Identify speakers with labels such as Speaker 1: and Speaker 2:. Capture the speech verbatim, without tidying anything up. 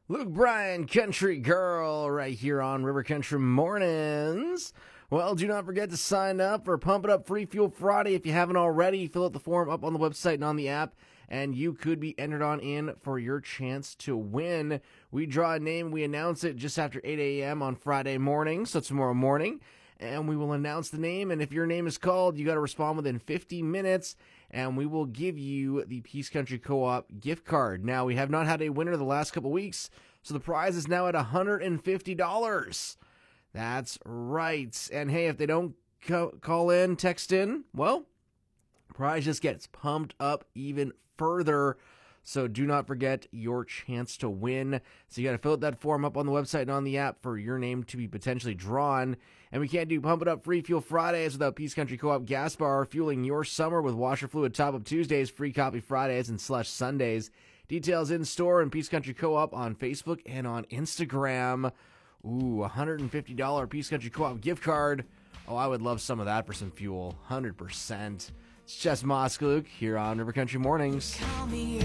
Speaker 1: Luke Bryan, Country Girl, right here on River Country Mornings. Well, do not forget to sign up for Pump It Up Free Fuel Friday if you haven't already. Fill out the form up on the website and on the app, and you could be entered on in for your chance to win. We draw a name, we announce it just after eight a.m. on Friday morning, so tomorrow morning, and we will announce the name, and if your name is called, you got to respond within fifty minutes, and we will give you the Peace Country Co-op gift card. Now, we have not had a winner the last couple weeks, so the prize is now at one hundred fifty dollars. That's right. And hey, if they don't co- call in, text in, well, prize just gets pumped up even further. So do not forget your chance to win. So you got to fill out that form up on the website and on the app for your name to be potentially drawn. And we can't do Pump It Up Free Fuel Fridays without Peace Country Co-op Gas Bar, fueling your summer with washer fluid top-up Tuesdays, free coffee Fridays, and slush Sundays. Details in store and Peace Country Co-op on Facebook and on Instagram. Ooh, one hundred fifty dollars Peace Country Co-op gift card. Oh, I would love some of that for some fuel. one hundred percent. It's Jess Moskaluk here on River Country Mornings.